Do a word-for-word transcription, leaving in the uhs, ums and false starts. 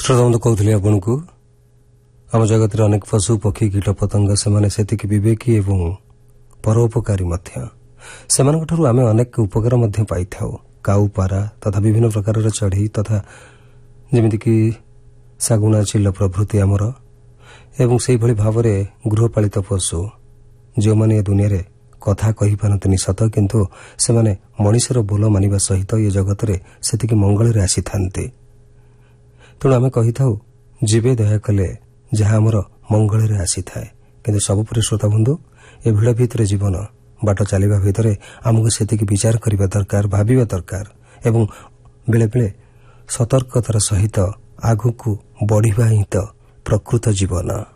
ଶ୍ରୋତାବନ୍ଧୁ କହୁଥିଲି ଆପଣଙ୍କୁ ଆମ ଜଗତରେ ଅନେକ ପଶୁ ପକ୍ଷୀ କୀଟ ପତଙ୍ଗ ସେମାନେ ସେତିକି ବିବେକୀ ଏବଂ ପରୋପକାରୀ ମଧ୍ୟ। ସେମାନଙ୍କଠାରୁ ଆମେ ଅନେକ ଉପକାର ମଧ୍ୟ ପାଇଥାଉ। କାଉ ପାରା ତଥା ବିଭିନ୍ନ ପ୍ରକାରର ଚଢ଼େଇ ତଥା ଯେମିତିକି ଶାଗୁଣା ଚିଲ ପ୍ରଭୃତି ଆମର ଏବଂ ସେହିଭଳି ଭାବରେ ଗୃହପାଳିତ ପଶୁ ଯେଉଁମାନେ ଏ ଦୁନିଆରେ କଥା କହିପାରନ୍ତିନି ସତ, କିନ୍ତୁ ସେମାନେ ମଣିଷର ବୋଲ ମାନିବା ସହିତ ଏ ଜଗତରେ ସେତିକି ମଙ୍ଗଳରେ ଆସିଥାନ୍ତି। ତେଣୁ ଆମେ କହିଥାଉ ଜୀବେ ଦୟା କଲେ ଯାହା ଆମର ମଙ୍ଗଳରେ ଆସିଥାଏ। କିନ୍ତୁ ସବୁପରେ ଶ୍ରୋତାବନ୍ଧୁ, ଏ ଭିଡ଼ ଭିତରେ ଜୀବନ ବାଟ ଚାଲିବା ଭିତରେ ଆମକୁ ସେତିକି ବିଚାର କରିବା ଦରକାର, ଭାବିବା ଦରକାର ଏବଂ ବେଳେବେଳେ ସତର୍କତାର ସହିତ ଆଗକୁ ବଢ଼ିବା ହିଁ ତ ପ୍ରକୃତ ଜୀବନ।